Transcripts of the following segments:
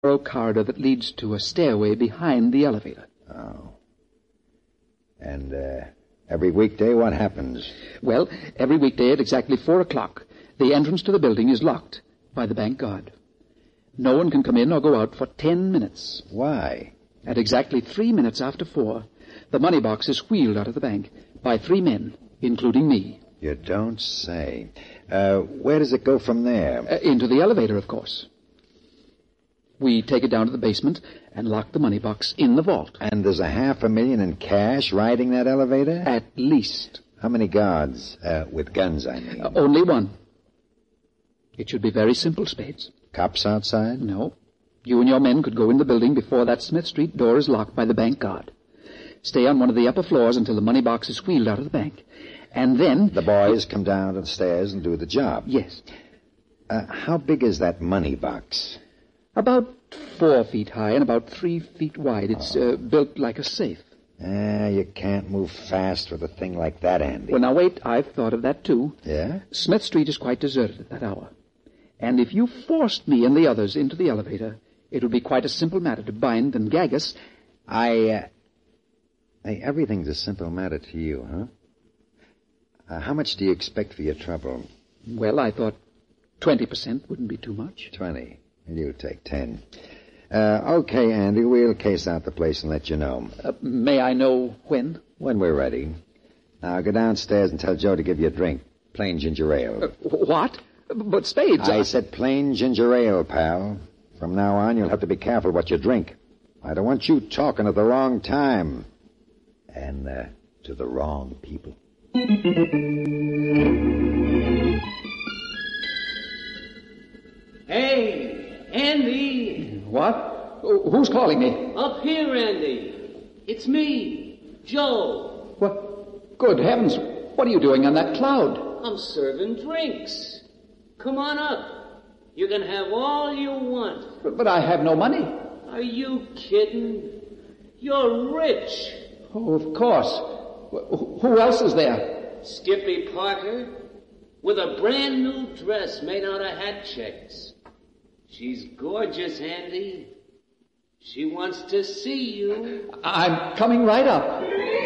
narrow corridor that leads to a stairway behind the elevator. Oh. And, every weekday what happens? Well, every weekday at exactly 4 o'clock, the entrance to the building is locked by the bank guard. No one can come in or go out for 10 minutes. Why? At exactly 3 minutes after 4, the money box is wheeled out of the bank by 3 men, including me. You don't say. Where does it go from there? Into the elevator, of course. We take it down to the basement and lock the money box in the vault. And there's $500,000 in cash riding that elevator? At least. How many guards? With guns, I mean. Only one. It should be very simple, Spades. Cops outside? No. You and your men could go in the building before that Smith Street door is locked by the bank guard. Stay on one of the upper floors until the money box is wheeled out of the bank. And then... The boys come down to the stairs and do the job. Yes. How big is that money box? About 4 feet high and about 3 feet wide. It's built like a safe. You can't move fast with a thing like that, Andy. Well, now, wait. I've thought of that, too. Yeah? Smith Street is quite deserted at that hour. And if you forced me and the others into the elevator, it would be quite a simple matter to bind and gag us. Hey, everything's a simple matter to you, huh? How much do you expect for your trouble? Well, I thought 20% wouldn't be too much. 20. You take 10. Okay, Andy, we'll case out the place and let you know. May I know when? When we're ready. Now, go downstairs and tell Joe to give you a drink. Plain ginger ale. What? But Spades... I said plain ginger ale, pal. From now on, you'll have to be careful what you drink. I don't want you talking at the wrong time. And, to the wrong people. Hey, Andy. What? Who's calling me? Up here, Andy. It's me, Joe. What? Good heavens. What are you doing on that cloud? I'm serving drinks. Come on up. You can have all you want. But I have no money. Are you kidding? You're rich. Oh, of course. Who else is there? Skippy Parker, with a brand new dress made out of hat checks. She's gorgeous, Andy. She wants to see you. I'm coming right up.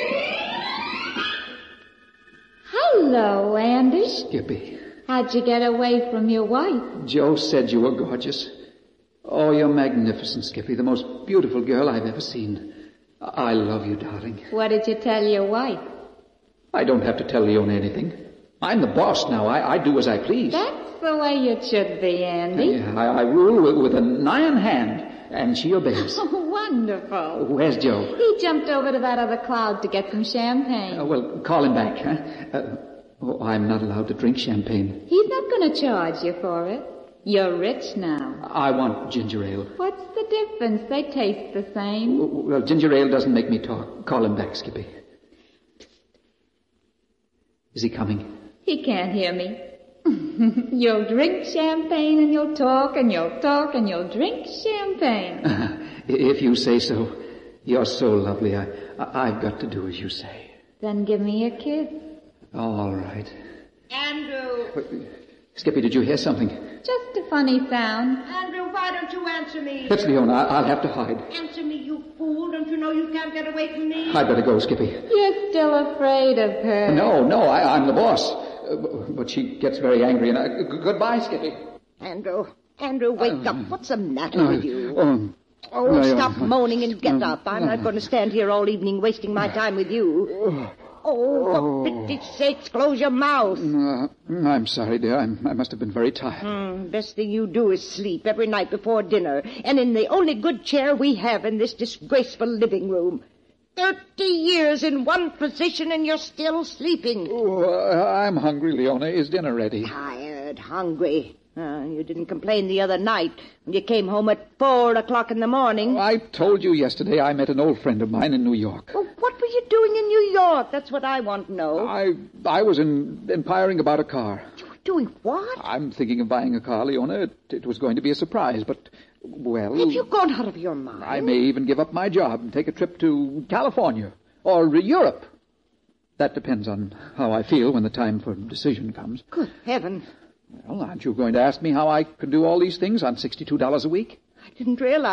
Hello, Andy. Skippy. How'd you get away from your wife? Joe said you were gorgeous. Oh, you're magnificent, Skippy. The most beautiful girl I've ever seen. I love you, darling. What did you tell your wife? I don't have to tell Leona anything. I'm the boss now. I do as I please. That's the way it should be, Andy. Yeah, I rule with an iron hand, and she obeys. Oh, wonderful. Where's Joe? He jumped over to that other cloud to get some champagne. Well, call him back, huh? I'm not allowed to drink champagne. He's not going to charge you for it. You're rich now. I want ginger ale. What's the difference? They taste the same. Well, ginger ale doesn't make me talk. Call him back, Skippy. Is he coming? He can't hear me. You'll drink champagne and you'll talk and you'll talk and you'll drink champagne. If you say so. You're so lovely. I've got to do as you say. Then give me a kiss. All right. Andrew. Skippy, did you hear something? Just a funny sound. Andrew, why don't you answer me? It's Leona. I'll have to hide. Answer me, you fool. Don't you know you can't get away from me? I'd better go, Skippy. You're still afraid of her. No, I'm the boss. But she gets very angry, and goodbye, Skippy. Andrew, wake up. What's the matter with you? Stop moaning and get up. I'm not going to stand here all evening wasting my time with you. Oh, for pity's sakes, close your mouth. I'm sorry, dear. I must have been very tired. Best thing you do is sleep every night before dinner, and in the only good chair we have in this disgraceful living room. 30 years in one position and you're still sleeping. I'm hungry, Leona. Is dinner ready? Tired, hungry. You didn't complain the other night when you came home at 4 o'clock in the morning. I told you yesterday I met an old friend of mine in New York. Well, what were you doing in New York? That's what I want to know. I was inquiring about a car. You were doing what? I'm thinking of buying a car, Leona. It was going to be a surprise, but, well... Have you gone out of your mind? I may even give up my job and take a trip to California or Europe. That depends on how I feel when the time for decision comes. Good heaven. Well, aren't you going to ask me how I can do all these things on $62 a week? I didn't realize